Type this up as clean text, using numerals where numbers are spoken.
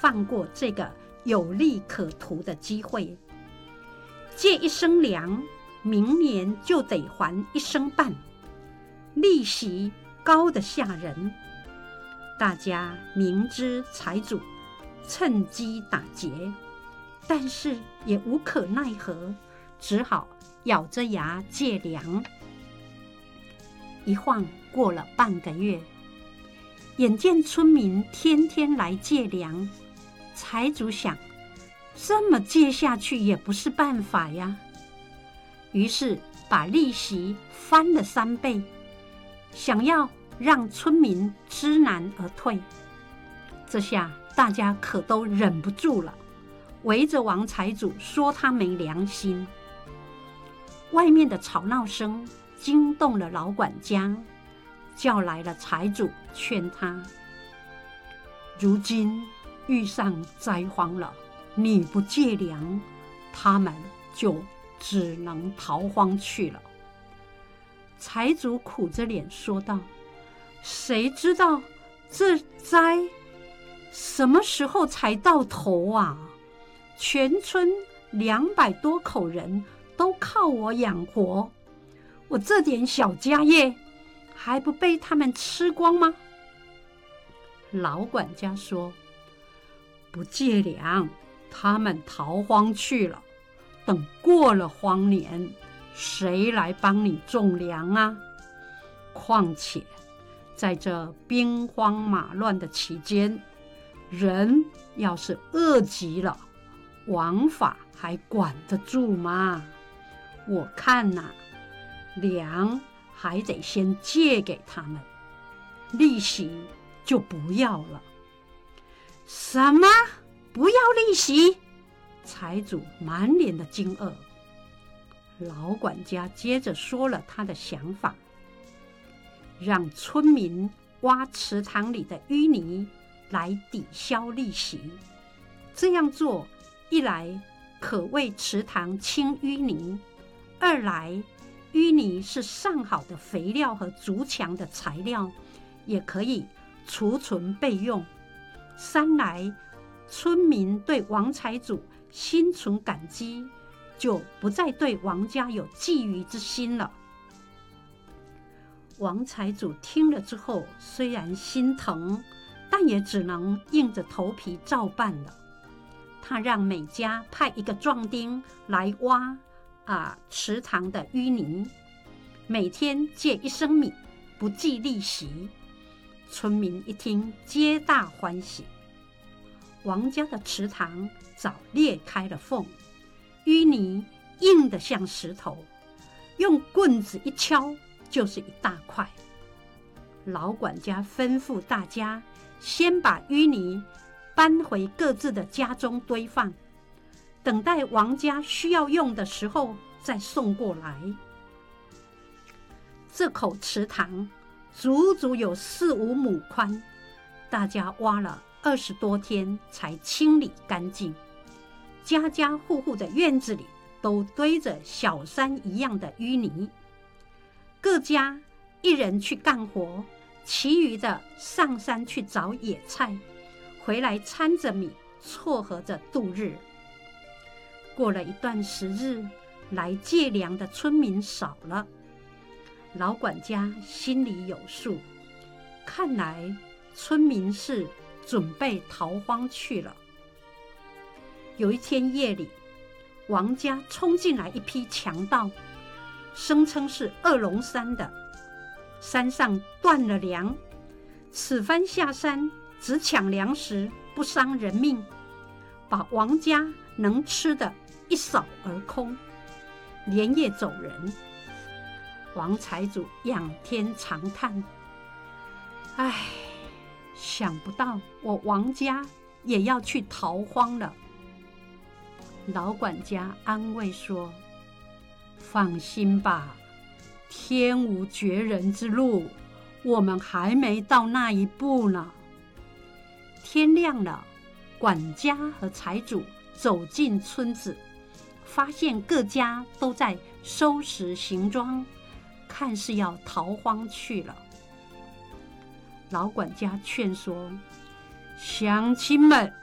放过这个有利可图的机会。借1升粮，明年就得还1升半，利息高得吓人。大家明知财主趁机打劫，但是也无可奈何，只好咬着牙借粮。一晃过了半个月，眼见村民天天来借粮，财主想，这么借下去也不是办法呀，于是把利息翻了3倍，想要让村民知难而退。这下大家可都忍不住了，围着王财主说他没良心。外面的吵闹声惊动了老管家，叫来了财主，劝他：如今遇上灾荒了，你不借粮，他们就只能逃荒去了。财主苦着脸说道：谁知道这灾什么时候才到头啊？全村200多口人都靠我养活，我这点小家业还不被他们吃光吗？老管家说：不借粮，他们逃荒去了，等过了荒年，谁来帮你种粮啊？况且在这兵荒马乱的期间，人要是饿极了，王法还管得住吗？我看呐，粮还得先借给他们，利息就不要了。什么？不要利息？财主满脸的惊愕。老管家接着说了他的想法：让村民挖池塘里的淤泥来抵消利息。这样做，一来可为池塘清淤泥，二来淤泥是上好的肥料和筑墙的材料，也可以储存备用。三来，村民对王财主心存感激，就不再对王家有觊觎之心了。王财主听了之后，虽然心疼，但也只能硬着头皮照办了。他让每家派1个壮丁来挖池塘的淤泥，每天借1升米，不计利息。村民一听，皆大欢喜。王家的池塘早裂开了缝，淤泥硬得像石头，用棍子一敲就是一大块。老管家吩咐大家先把淤泥搬回各自的家中堆放，等待王家需要用的时候再送过来。这口池塘足足有4、5亩宽，大家挖了20多天才清理干净。家家户户的院子里都堆着小山一样的淤泥，各家1人去干活，其余的上山去找野菜，回来掺着米撮合着度日。过了一段时日，来借粮的村民少了，老管家心里有数，看来村民是准备逃荒去了。有一天夜里，王家冲进来一批强盗，声称是2龙山的，山上断了粮，此番下山只抢粮食，不伤人命，把王家能吃的一扫而空，连夜走人。王财主仰天长叹：唉，想不到我王家也要去逃荒了。老管家安慰说：放心吧，天无绝人之路，我们还没到那一步呢。天亮了，管家和财主走进村子，发现各家都在收拾行装，看是要逃荒去了。老管家劝说：乡亲们，